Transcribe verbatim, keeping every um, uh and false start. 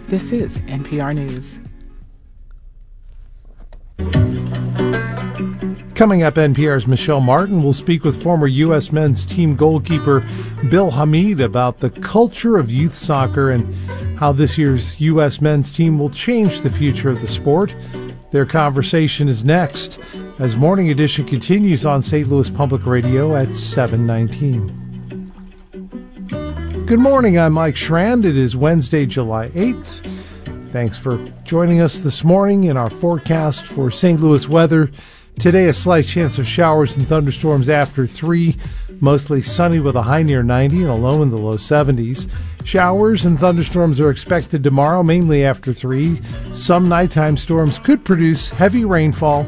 This is N P R News. Coming up, N P R's Michelle Martin will speak with former U S men's team goalkeeper Bill Hamid about the culture of youth soccer and how this year's U S men's team will change the future of the sport. Their conversation is next as Morning Edition continues on Saint Louis Public Radio at seven nineteen. Good morning, I'm Mike Schrand. It is Wednesday, July eighth. Thanks for joining us this morning in our forecast for Saint Louis weather. Today, a slight chance of showers and thunderstorms after three. Mostly sunny with a high near ninety and a low in the low seventies. Showers and thunderstorms are expected tomorrow, mainly after three. Some nighttime storms could produce heavy rainfall